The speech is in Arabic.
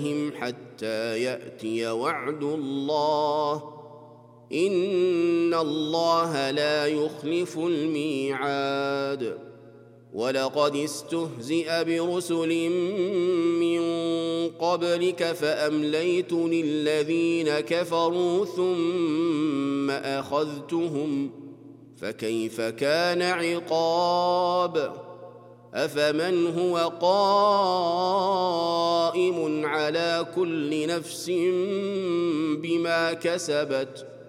حتى يأتي وعد الله إن الله لا يخلف الميعاد. ولقد استهزئ برسل من قبلك فأمليت للذين كفروا ثم أخذتهم فكيف كان عقاب. أفمن هو قائم على كل نفس بما كسبت